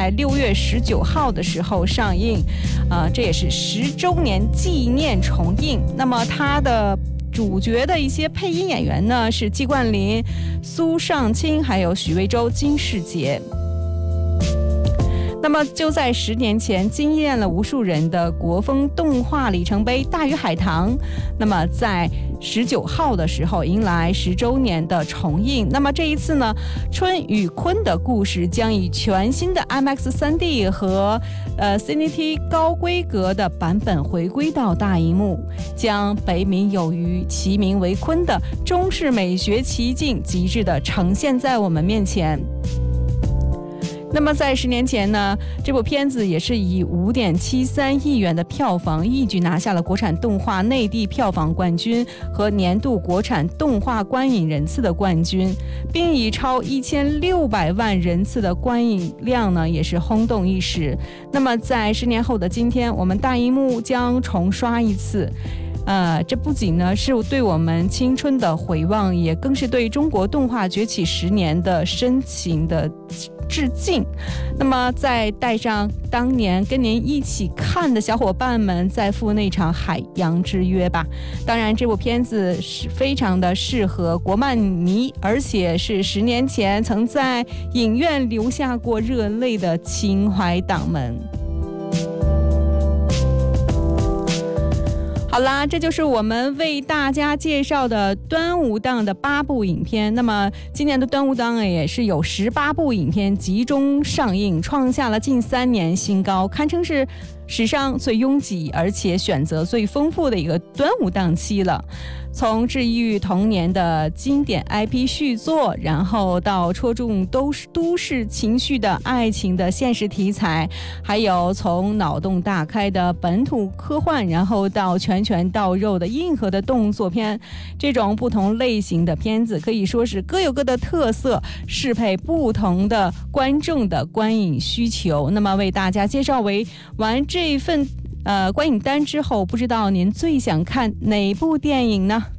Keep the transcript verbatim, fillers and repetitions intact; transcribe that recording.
在六月十九号的时候上映，呃，这也是十周年纪念重映。那么它的主角的一些配音演员呢是季冠霖、苏尚卿还有许魏洲、金士杰。那么就在十年前惊艳了无数人的国风动画里程碑《大鱼海棠》，那么在十九号的时候迎来十周年的重映。那么这一次呢，春与鲲的故事将以全新的 I M A X 三 D 和呃 C N T 高规格的版本回归到大荧幕，将北冥有鱼其名为鲲的中式美学奇境极致地呈现在我们面前。那么在十年前呢，这部片子也是以 五点七三亿元的票房一举拿下了国产动画内地票房冠军和年度国产动画观影人次的冠军，并以超一千六百万人次的观影量呢也是轰动一时。那么在十年后的今天，我们大荧幕将重刷一次，呃，这不仅呢是对我们青春的回望，也更是对中国动画崛起十年的深情的致敬。那么再带上当年跟您一起看的小伙伴们，再赴那场海洋之约吧。当然这部片子是非常的适合国漫迷，而且是十年前曾在影院留下过热泪的情怀党们。好啦，这就是我们为大家介绍的端午档的八部影片。那么今年的端午档也是有十八部影片集中上映，创下了近三年新高，堪称是史上最拥挤而且选择最丰富的一个端午档期了。从治愈童年的经典 I P 续作，然后到戳中都市都市情绪的爱情的现实题材，还有从脑洞大开的本土科幻，然后到拳拳到肉的硬核的动作片，这种不同类型的片子可以说是各有各的特色，适配不同的观众的观影需求。那么为大家介绍为完这份呃观影单之后，不知道您最想看哪部电影呢？